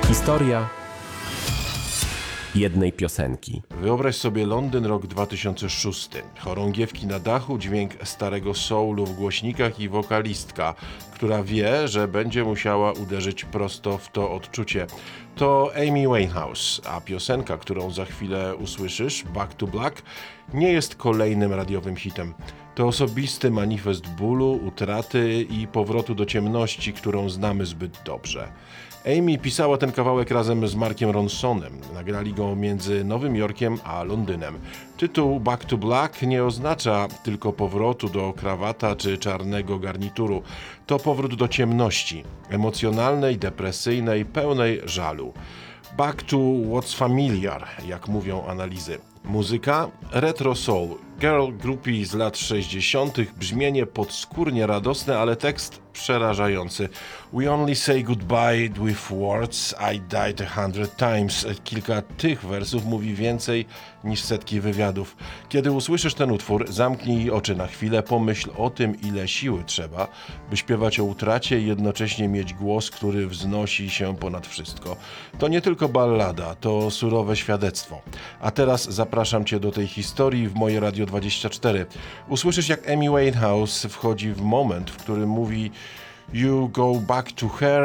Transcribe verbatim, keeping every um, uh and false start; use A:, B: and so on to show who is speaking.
A: Historia jednej piosenki.
B: Wyobraź sobie Londyn, rok dwa tysiące szósty. Chorągiewki na dachu, dźwięk starego soulu w głośnikach i wokalistka, która wie, że będzie musiała uderzyć prosto w to odczucie. To Amy Winehouse, a piosenka, którą za chwilę usłyszysz, Back to Black, nie jest kolejnym radiowym hitem. To osobisty manifest bólu, utraty i powrotu do ciemności, którą znamy zbyt dobrze. Amy pisała ten kawałek razem z Markiem Ronsonem. Nagrali go między Nowym Jorkiem a Londynem. Tytuł Back to Black nie oznacza tylko powrotu do krawata czy czarnego garnituru. To powrót do ciemności, emocjonalnej, depresyjnej, pełnej żalu. Back to what's familiar, jak mówią analizy. Muzyka? Retro soul, girl groupie z lat sześćdziesiątych, brzmienie podskórnie radosne, ale tekst przerażający. We only say goodbye with words, I died a hundred times. Kilka tych wersów mówi więcej niż setki wywiadów. Kiedy usłyszysz ten utwór, zamknij oczy na chwilę, pomyśl o tym, ile siły trzeba, by śpiewać o utracie i jednocześnie mieć głos, który wznosi się ponad wszystko. To nie tylko ballada, to surowe świadectwo. A teraz zapraszam Cię do tej historii w moje Radio dwadzieścia cztery. Usłyszysz, jak Amy Winehouse wchodzi w moment, w którym mówi You go back to her